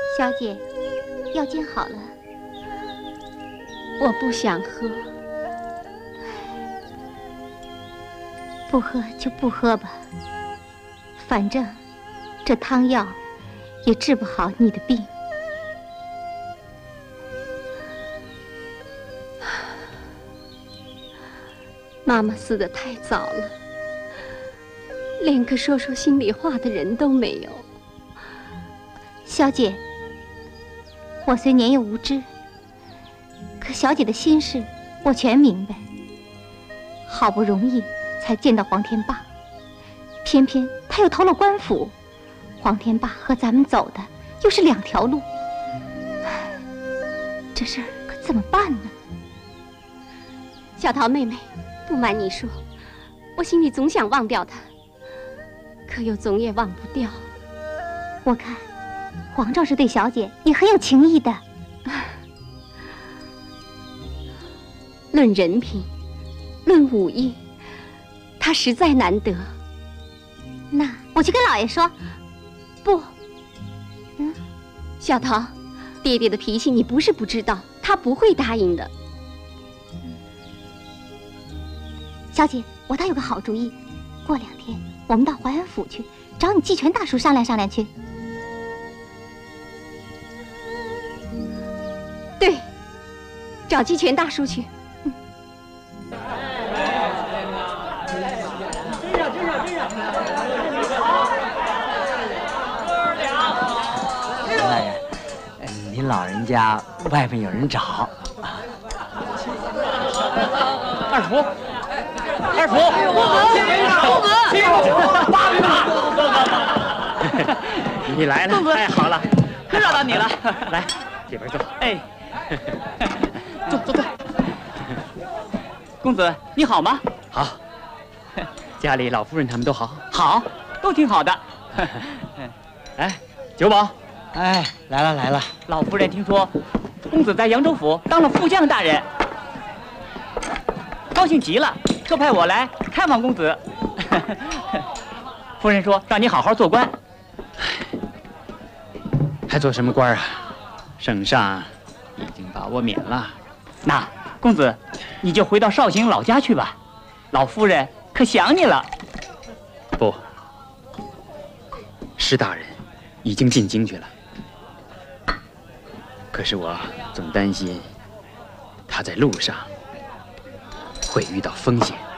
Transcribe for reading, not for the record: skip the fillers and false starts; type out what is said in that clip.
小姐，药煎好了。 我不想喝。 不喝就不喝吧，反正这汤药也治不好你的病。 妈妈死得太早了，连个说说心里话的人都没有。 小姐，我虽年幼无知，可小姐的心事我全明白。好不容易才见到黄天霸，偏偏他又投了官府，黄天霸和咱们走的又是两条路，这事儿可怎么办呢？ 小桃妹妹，不瞒你说，我心里总想忘掉他，可又总也忘不掉。 我看皇上是对小姐也很有情义的。 论人品，论武艺，他实在难得。 那我去跟老爷说。 不，小桃，爹爹的脾气你不是不知道，他不会答应的。 小姐，我倒有个好主意，过2天我们到淮安府去找你季全大叔商量商量去。 对，找季全大叔去。 大爷，您老人家外面有人找。 二福，二福，公子，你来了，太好了，可找到你了。来，里边坐。哎，坐。公子，你好吗？好。家里老夫人他们都好？好，都挺好的。哎，九保。 哎，来了。 老夫人听说公子在扬州府当了副将大人，高兴极了，特派我来看望公子。夫人说让你好好做官。还做什么官啊？圣上已经把我免了。那公子，你就回到绍兴老家去吧，老夫人可想你了。不，施大人已经进京去了。可是我总担心他在路上会遇到风险。